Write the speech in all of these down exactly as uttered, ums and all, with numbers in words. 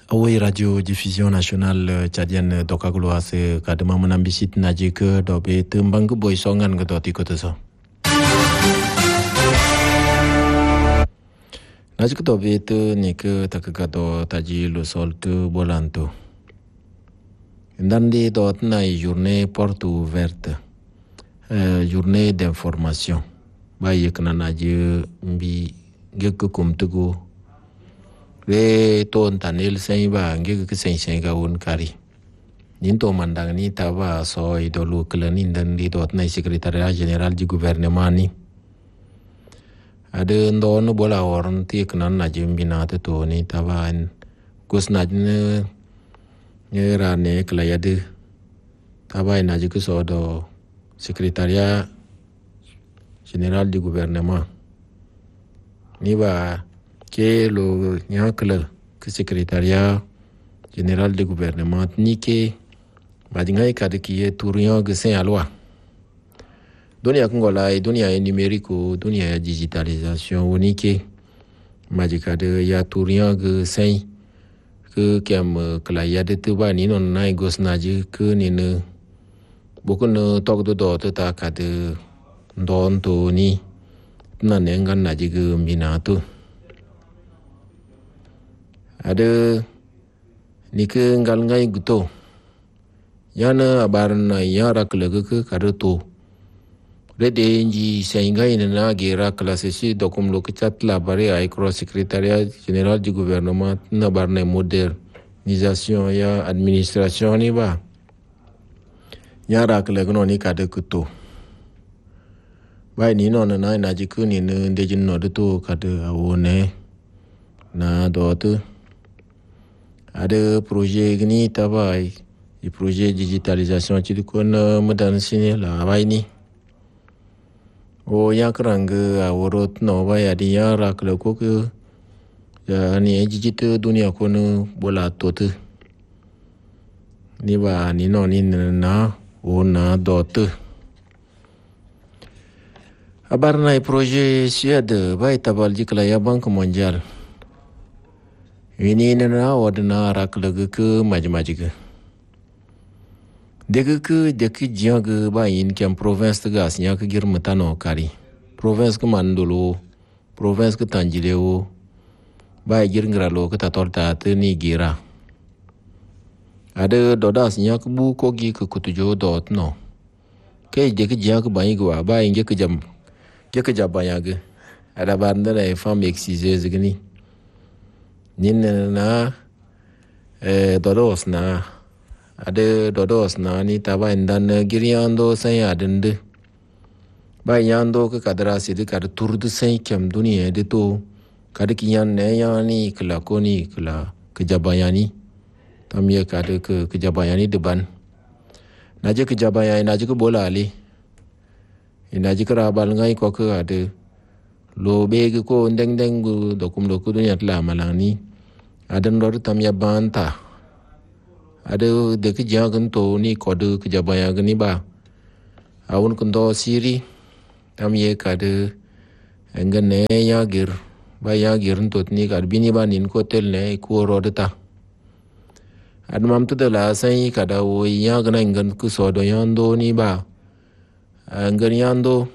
Awi radio diffusion nationale tchadienne dokaglo ase kadema manambisit najik dobe tembang boy songan gedoti koteso. Najik dobe te nik takagado taji lo soltu bolanto. Ndandi dot na journée porte ouverte. Euh, journée d'information. Ba yekna naji mbi gekko kumtugo. Le ton tanil sen ba nge ke sen sen ga un kari nin to mandang ni taba so idolu klenin dan di dot na secrétariat général du gouvernement ni ade ndon bola orn ti knan na jimbina te to ni taba en gus na ne ne ra ne kla yade taba na ji so do secrétariat général du gouvernement ni ba que le nyakle que secrétariat général du gouvernement ni que badingai kade qui est tourion que c'est à loi dunia kongola et dunia numérique dunia digitalisation unique majika de ya tourion que c'est que kem que la ya de tuba ni non na gos naji que ni ne beaucoup ne tok do do ta kade don to ni na nengan naji que minato ada nike ngal ngai guto yana abarna yara klaga ke karuto rede nji sengai na gera classe si dokum lo kchat la bare ay cross secrétariat général du gouvernement na barne modernisation ya administration ni ba yara klaga no ni kade kuto bai ni no na na jiku ni ne ndejin no to kade awone na dotu ada projet ni tabai i projet digitalisation ci kon modan sini la bai ni o ya krang a worot no bai adi ya rak le ko ke ya ni digit dunia kon bola tot ni ba ni no ni na o na dot abarna projet siad bai tabal jikla ya bank mondial ini nana wadana rak lag ke maj-maj ke dek ke dek jang ba in kem province ga asnya ke gir matano kari province ke mandolo province ke tanjileo ba gir ngralo ke tatorta te ni gira ada dodas nya ke bu ko gi ke kutujo dot no ke dek jang ke ba igwa ba inge ke jam ke ke jabaya ge ada banda la femme exigeuse gni nin na eh dodos na ade dodos na ni taba indan giriando sai adende ba yando ke kadra sidi kad turdu sai kem dunia de to kad kiyan ne yani kla koni kla ke jabayani tamye kad ke ke jabayani deban naje ke jabayani naje ke bola ali inaje kra bal ngai ko ke ade lo bege ko ndeng ndeng dokum lo ku dunia tla malani ada ndor tam ya banta ada de ke jagan to ni kode ke jabaya gni ba awun kundo siri tam ye kade engane ya gir ba ya gir to ni kar bini ba nin ko tel ne ko rodata admam to de la sai kada wo ya gna ngan ku so do yando ni ba ngan yando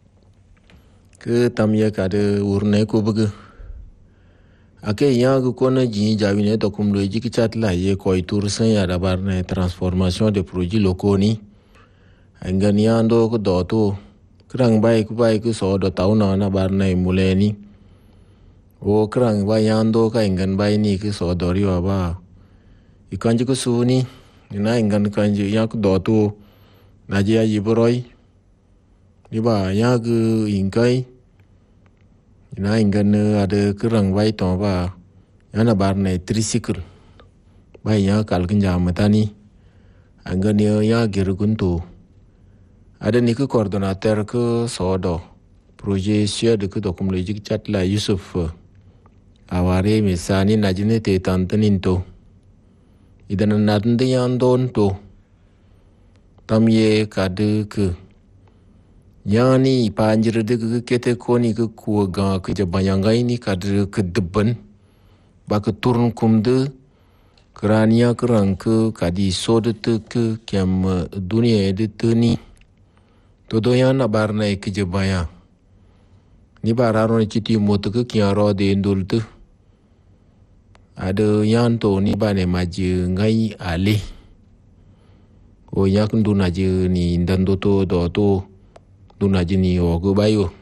ke tam ye kade urne ko bugu ake yang ko na ji jawine to kum lo ji ki chat la ye ko itur sen ya dabar ne transformation de produits locaux ni angan yando ko do to krang bai ku bai ku so do tauna na bar ne muleni o krang bai yando ka angan bai ni ku so do ri ba ikanji ko suni na angan kanji ya ku do to na ji ya yibroi ni ba ya ku inkai ina ingan ada kerang bai to ba yana bar ne tricycle bai ya kal kinja matani angan ya gir gunto ada ni ke coordinateur ke sodo projet sia de ke dokum lejik chat la Yusuf aware misani najine te tantanin to idan nadde yan don to tamye kadu ke yani panjir de kete koni ke kuga ke jabayangai ni kadre ke deban ba ke turun kumde Kerania kerang ke kadi soda te ke kem dunia de te ni. Todo yang na barna ke jebaya. Ni bararo ni citi moto ke kian ro de ndul te. Ada yang to ni bane maje ngai ale. O yak nduna je ni ndando to do to nduna je ni o go bayo.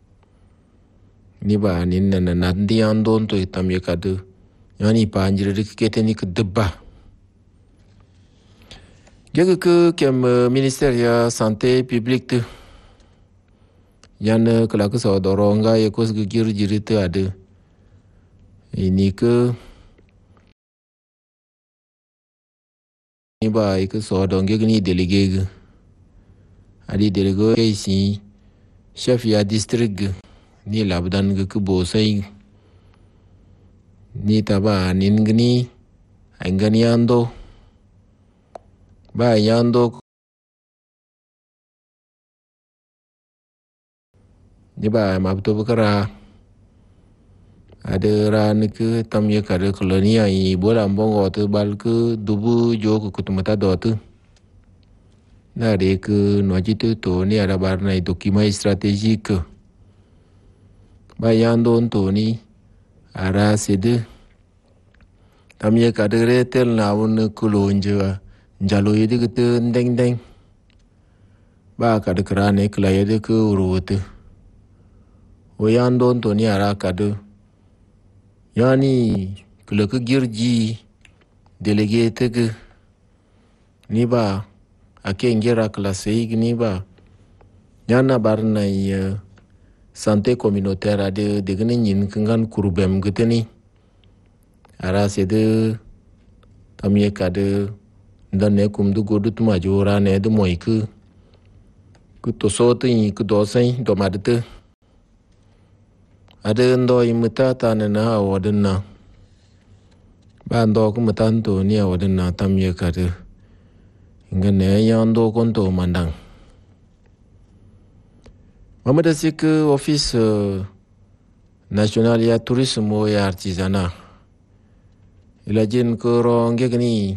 Ni ba ni na na ndi andon to itam ye kadu. Yani pa anjir de kete ni ke debba. Jaga ke kem minister ya santé publique te. Yan kala ke so doronga ye kos ge gir jirite ade. Ini ke ni ba ke so donge ni délégué ge. Adi délégué ici chef ya district ni labdan ge ke bosai. Ni taba nin gni angani ando ba yando ni ba mabto bekara ada ran ke tam ye kare kolonia i bola mbongo te bal ke dubu jo ke kutumata do te na de ke no jitu to ni ada barna document stratégique ba yando to ni ara sede tam ye kare tel na won kulonje jalo yede ke ndeng ndeng ba ka de krane kla yede ke urute o yando to ni ara kadu yani kula ke girji délégué te ke ni ba ake ngira klase ni ba yana barna ya santé communautaire de de gni nin kan kurbem guteni ara sede tamye kadu ndane kum du godut ma jora ne de moy ke ku to so te ku do sai do madete ada ndo imita tanana awadna ba ndo ku mutanto ni awadna tamye kadu ngane yando konto mandang mamada sik office national ya tourisme ya artisanat ilajin ko ronge gni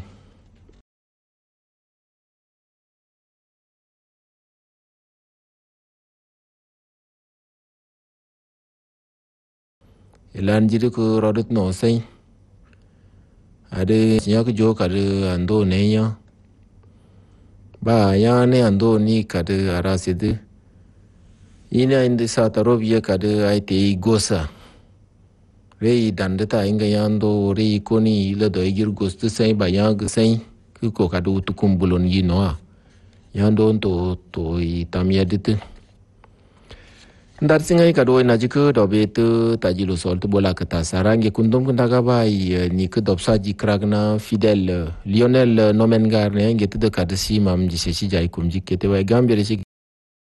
ilan jiri ko rodot no sai ade nyak jo kadu ando nenya ba ya ne ando ni kadu araside ina indi sa tarobia kadu aite gosa rei dandata inga yando rei koni ila do igir gostu sai ba yang sai ko kadu tukumbulon yinoa yando to to itamya dit ndar singai kado na jiku dobe tu tajilo sol tu bola kata sarang ye kundum kundaga bai ni ke dopsa ji kragna fidèle Lionel Nomengar ne ngetu de kadasi mam ji sechi jai kumji kete wa gambere